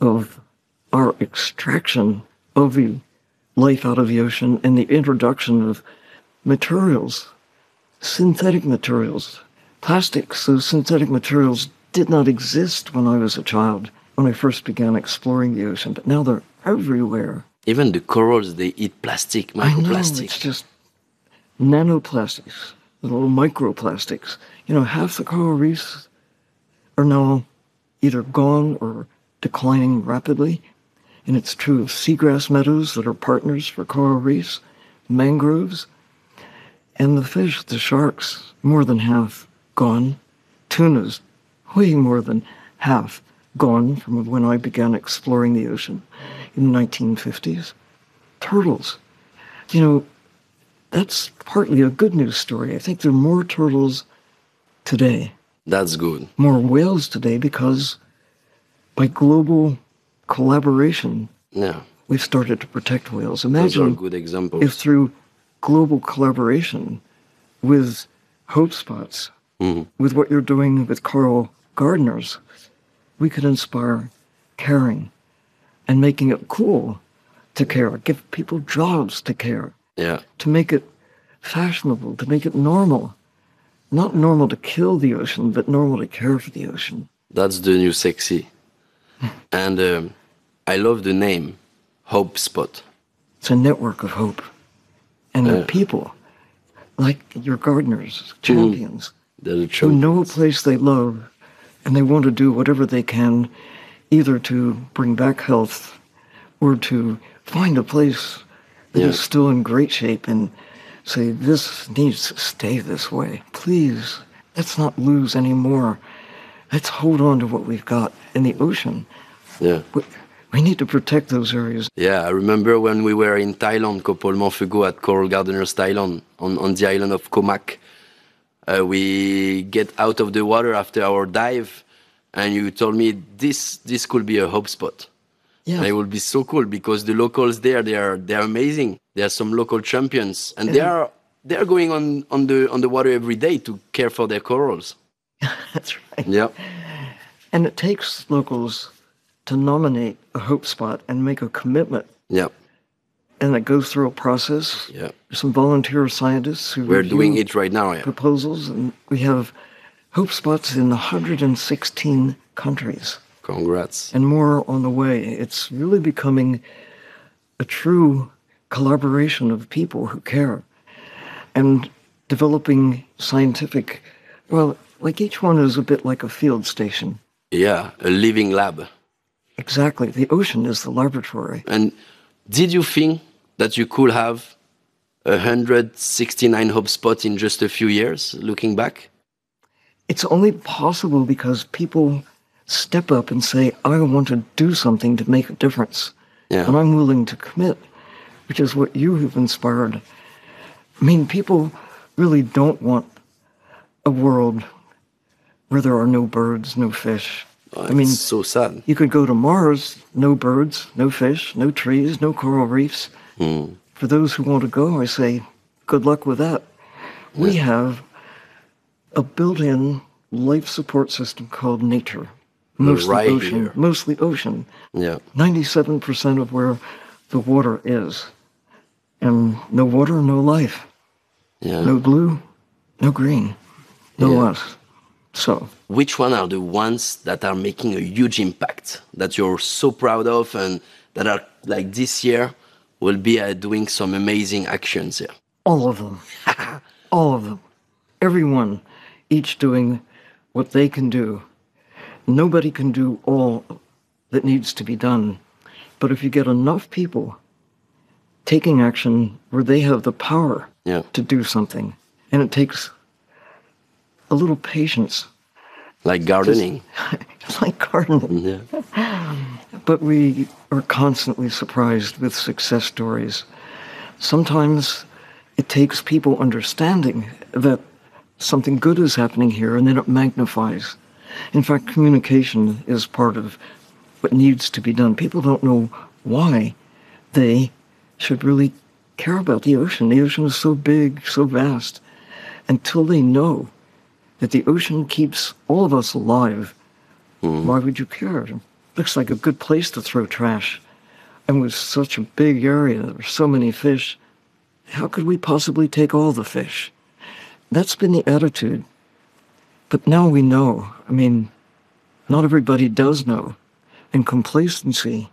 of our extraction of the life out of the ocean and the introduction of materials, synthetic materials, plastics. Those synthetic materials did not exist when I was a child, when I first began exploring the ocean, but now they're everywhere. Even the corals, they eat plastic, microplastic. I know, it's just nanoplastics, little microplastics. You know, half the coral reefs are now either gone or declining rapidly. And it's true of seagrass meadows that are partners for coral reefs, mangroves, and the fish, the sharks, more than half gone. Tunas, way more than half gone from when I began exploring the ocean in the 1950s. Turtles, you know, that's partly a good news story. I think there are more turtles today. That's good. More whales today because by global collaboration, we've started to protect whales. Imagine those are good examples. If through global collaboration with hope spots, with what you're doing with coral gardeners, we could inspire caring and making it cool to care, give people jobs to care, to make it fashionable, to make it normal. Not normal to kill the ocean, but normal to care for the ocean. That's the new sexy. And I love the name, Hope Spot. It's a network of hope. And the people, like your gardeners, champions, who know a place they love, and they want to do whatever they can, either to bring back health or to find a place that is still in great shape and say, this needs to stay this way. Please, let's not lose any more. Let's hold on to what we've got in the ocean. Yeah. We need to protect those areas. Yeah, I remember when we were in Thailand, Kopol Montfugo at Coral Gardeners Thailand, on the island of Komak. We get out of the water after our dive, and you told me this could be a hope spot. Yeah. And it will be so cool because the locals there, they're amazing. There are some local champions, and they're going on the water every day to care for their corals. That's right. Yeah. And it takes locals to nominate a hope spot and make a commitment. Yeah. And it goes through a process. Yeah. There's some volunteer scientists who we're doing it right now. Yeah. Proposals, and we have hope spots in 116 countries. Congrats. And more on the way. It's really becoming a true collaboration of people who care and developing scientific, well, like each one is a bit like a field station. Yeah, a living lab. Exactly. The ocean is the laboratory. And did you think that you could have 169 hope spots in just a few years, looking back? It's only possible because people step up and say, I want to do something to make a difference. Yeah. And I'm willing to commit, which is what you have inspired. I mean, people really don't want a world where there are no birds, no fish. I mean, it's so sad. You could go to Mars, no birds, no fish, no trees, no coral reefs. For those who want to go, I say, good luck with that. Yeah. We have a built-in life support system called nature. Mostly ocean. Here. Mostly ocean. Yeah. 97% of where the water is. And no water, no life. Yeah. No blue, no green, no us. So, which one are the ones that are making a huge impact, that you're so proud of, and that are, like this year, will be doing some amazing actions here? All of them. All of them. Everyone, each doing what they can do. Nobody can do all that needs to be done. But if you get enough people taking action where they have the power to do something, and it takes a little patience. Like gardening. It's like gardening. Yeah. But we are constantly surprised with success stories. Sometimes it takes people understanding that something good is happening here, and then it magnifies. In fact, communication is part of what needs to be done. People don't know why they should really care about the ocean. The ocean is so big, so vast. Until they know that the ocean keeps all of us alive, why would you care? looks like a good place to throw trash. And with such a big area, there are so many fish. How could we possibly take all the fish? That's been the attitude. But now we know. I mean, not everybody does know. And complacency,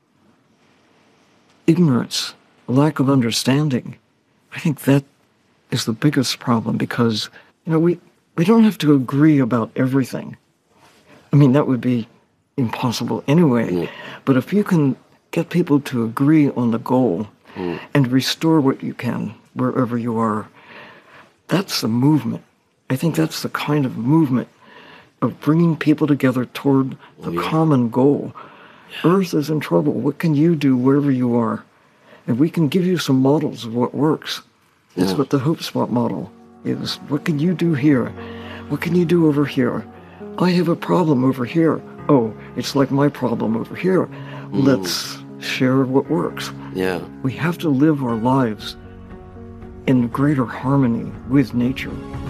ignorance, lack of understanding, I think that is the biggest problem, because, we don't have to agree about everything. I mean, that would be impossible anyway. But if you can get people to agree on the goal and restore what you can wherever you are, that's the movement. I think that's the kind of movement of bringing people together toward the common goal. Earth is in trouble. What can you do wherever you are? And we can give you some models of what works. That's what the Hope Spot model is. What can you do here? What can you do over here? I have a problem over here. Oh, it's like my problem over here. Let's share what works. Yeah. We have to live our lives in greater harmony with nature.